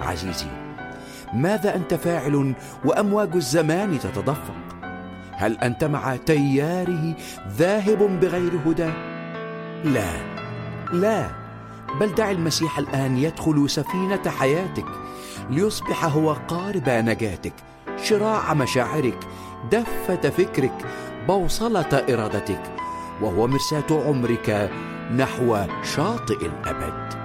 عزيزي؟ ماذا أنت فاعل وأمواج الزمان تتدفق؟ هل أنت مع تياره ذاهب بغير هدى؟ لا لا، بل دع المسيح الآن يدخل سفينة حياتك ليصبح هو قارب نجاتك، شراع مشاعرك، دفة فكرك، بوصلة إرادتك، وهو مرساة عمرك نحو شاطئ الأبد.